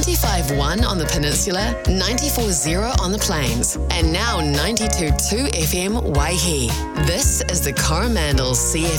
95.1 on the Peninsula, 94.0 on the Plains, and now 92.2 FM Waihi. This is the Coromandel CFM.